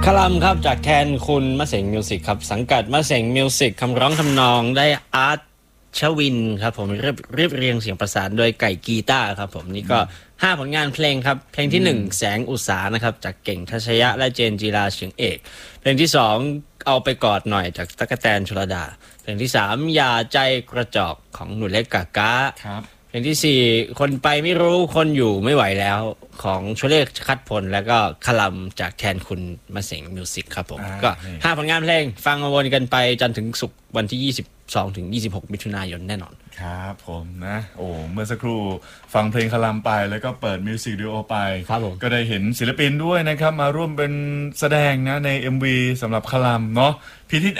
คลัมครับจากแคนคุณมะเสงมิวสิกครับสังกัดมะเสงมิวสิกคำร้องทำนองได้อาร์ตชวินครับผมเรียบเรียงเสียงประสานโดยไก่กีตาร์ครับผมนี่ก็5ผลงานเพลงครับเพลงที่1แสงอุษานะครับจากเก่งทัชยะและเจนจีราเฉียงเอกเพลงที่2เอาไปกอดหน่อยจากตั๊กแตนชลดาเพลงที่3อย่าใจกระจอกของหนูเล็กกากาครับเพลงที่4คนไปไม่รู้คนอยู่ไม่ไหวแล้วของชเลขคัดพลแล้วก็คลัมจากแทนคุณมาเสงมิวสิกครับผมก็5ผลงานเพลงฟังมาวนกันไปจันทร์ถึงศุกร์วันที่22ถึง26มิถุนายนแน่นอนครับผมนะโอ้เมื่อสักครู่ฟังเพลงคลัมไปแล้วก็เปิดมิวสิกวิดีโอไปก็ได้เห็นศิลปินด้วยนะครับมาร่วมเป็นแสดงนะใน MV สำหรับคลัมเนาะพิทิต